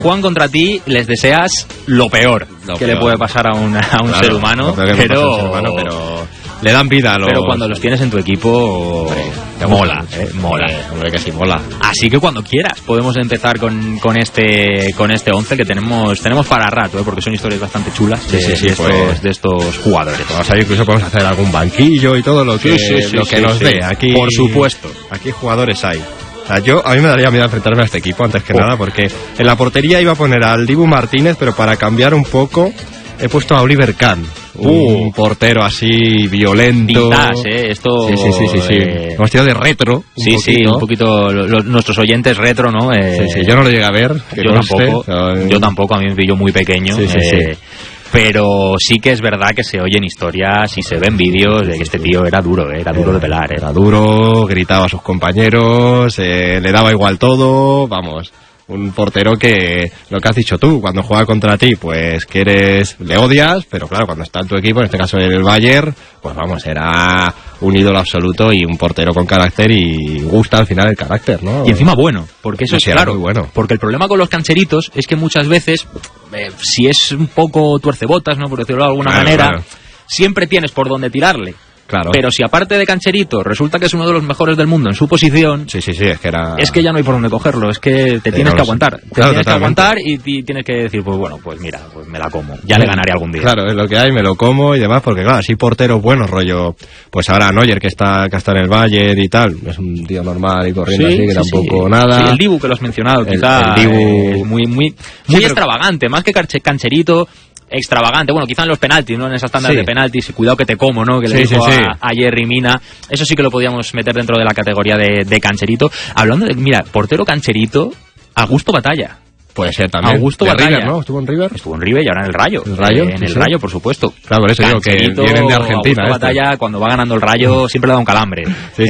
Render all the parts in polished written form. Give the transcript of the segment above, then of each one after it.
juegan contra ti, les deseas lo peor que le puede pasar a un ser humano, pero le dan vida a los... Pero cuando los tienes en tu equipo, mola, mola. Hombre, que sí, mola. Así que cuando quieras podemos empezar con este 11 que tenemos para rato, porque son historias bastante chulas de estos jugadores. Vamos a ver, incluso podemos hacer algún banquillo y todo lo que nos dé. Aquí, por supuesto. Aquí jugadores hay. O sea, a mí me daría miedo enfrentarme a este equipo antes que nada, porque en la portería iba a poner al Dibu Martínez, pero para cambiar un poco he puesto a Oliver Kahn, un portero así violento. Vintage, esto... Sí. Hemos tirado de retro. Un poquito nuestros oyentes retro, ¿no? Yo no lo llegué a ver. Yo tampoco, a mí me pilló muy pequeño. Pero sí que es verdad que se oyen historias y se ven vídeos de que este tío era duro de pelar. Era duro, gritaba a sus compañeros, le daba igual todo, vamos. Un portero que, lo que has dicho tú, cuando juega contra ti, pues le odias, pero claro, cuando está en tu equipo, en este caso en el Bayern, pues vamos, era un ídolo absoluto y un portero con carácter, y gusta al final el carácter, ¿no? Y encima bueno, porque eso es claro, muy bueno. Porque el problema con los cancheritos es que muchas veces, si es un poco tuercebotas, ¿no?, por decirlo de alguna manera, siempre tienes por dónde tirarle. Claro. Pero si aparte de cancherito resulta que es uno de los mejores del mundo en su posición, es que ya no hay por dónde cogerlo, es que te tienes que aguantar. Tienes que aguantar y tienes que decir, pues bueno, pues mira, pues me la como, ya le ganaré algún día. Claro, es lo que hay, me lo como y demás, porque claro, así porteros buenos, rollo, pues ahora Neuer que está en el Bayern y tal, es un tío normal y corriendo así, que tampoco nada. Sí, el Dibu que lo has mencionado, quizá el Dibu, muy extravagante, más que cancherito. Extravagante, bueno, quizá en los penaltis, ¿no? En esas tandas de penaltis, y cuidado que te como, ¿no? Que le dijo a Jerry Mina. Eso sí que lo podíamos meter dentro de la categoría de cancherito. Hablando de, mira, portero cancherito, Augusto Batalla. Puede ser también. Augusto Batalla, River, ¿no? ¿Estuvo en River? Estuvo en River y ahora en el Rayo. ¿El Rayo? En el Rayo, por supuesto. Claro, por eso digo que vienen de Argentina. Augusto Batalla, cuando va ganando el Rayo, siempre le da un calambre.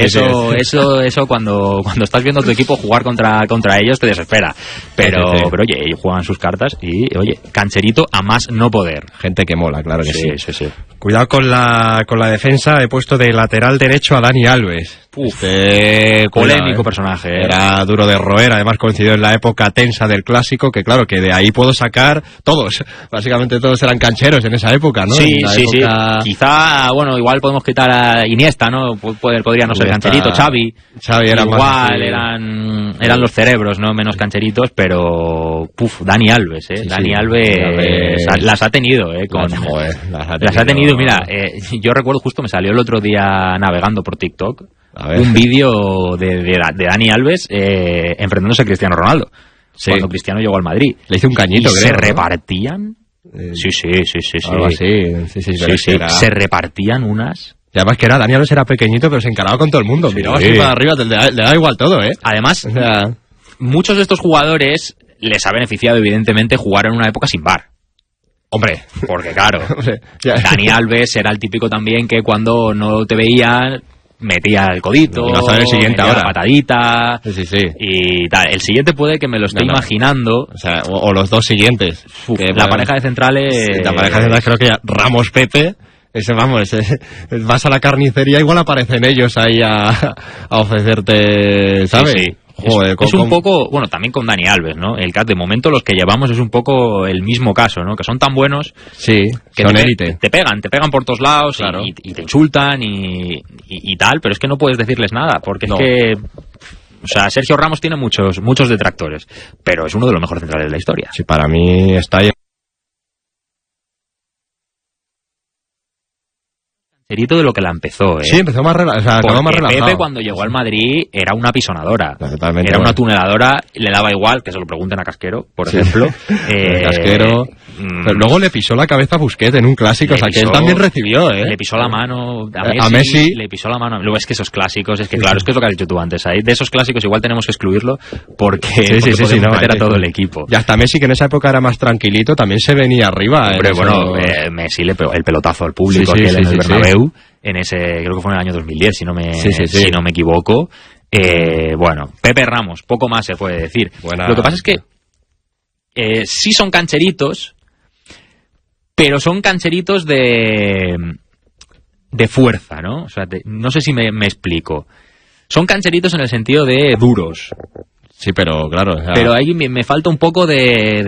Eso cuando estás viendo a tu equipo jugar contra ellos, te desespera. Pero oye, ellos juegan sus cartas y, oye, cancherito a más no poder. Gente que mola, claro que sí. Cuidado con la defensa, he puesto de lateral derecho a Dani Alves. Polémico personaje. Era duro de roer, además coincidió en la época tensa del clásico, que claro, que de ahí puedo sacar todos. Básicamente todos eran cancheros en esa época, ¿no? Sí. Quizá, bueno, igual podemos quitar a Iniesta, ¿no? Podría no ser cancherito, Xavi era igual, más eran los cerebros, ¿no? Menos cancheritos, pero Dani Alves, Dani Alves las ha tenido, las ha tenido, mira, yo recuerdo justo, me salió el otro día navegando por TikTok un vídeo de Dani Alves enfrentándose a Cristiano Ronaldo. Cuando Cristiano llegó al Madrid. Le hizo un cañito, y se repartían. Sí. Algo así. Se repartían unas. Y además que Dani Alves era pequeñito, pero se encaraba con todo el mundo. Miraba así para arriba, le da igual todo, ¿eh? Además, muchos de estos jugadores les ha beneficiado, evidentemente, jugar en una época sin VAR. Hombre, porque claro, Dani Alves era el típico también que cuando no te veían metía el codito, y vas a ver el siguiente ahora, la patadita, y tal. El siguiente puede que me lo esté imaginando, o sea, o los dos siguientes. La pareja de centrales, la pareja de centrales creo que Ramos Pepe. Vas a la carnicería, igual aparecen ellos ahí a ofrecerte, ¿sabes? Sí. Joder, es un poco, bueno, también con Dani Alves, ¿no? De momento los que llevamos es un poco el mismo caso, ¿no? Que son tan buenos, que son élite. Te pegan por todos lados, claro. y te insultan y tal, pero es que no puedes decirles nada, porque es que, o sea, Sergio Ramos tiene muchos detractores, pero es uno de los mejores centrales de la historia. Sí, para mí está ahí. De lo que la empezó, Sí, empezó más relajado. Acabó más relajado. Pepe, cuando llegó al Madrid, era una pisonadora. Totalmente. Era una tuneladora, le daba igual, que se lo pregunten a Casquero, por ejemplo. Casquero. Pero luego le pisó la cabeza a Busquets en un clásico, o sea, que él también recibió, Le pisó la mano a Messi. Le pisó la mano. Luego es que esos clásicos, claro, es que es lo que has dicho tú antes. Ahí, de esos clásicos igual tenemos que excluirlo porque podemos meter a todo el equipo. Y hasta Messi, que en esa época era más tranquilito, también se venía arriba. Hombre, bueno, Messi le pegó el pelotazo al público en el Bernabéu. En ese, creo que fue en el año 2010, si no me equivoco. Bueno, Pepe Ramos, poco más se puede decir. Lo que pasa es que sí son cancheritos, pero son cancheritos de fuerza, ¿no? O sea, no sé si me explico. Son cancheritos en el sentido de duros. Sí, pero claro. Pero ahí me falta un poco de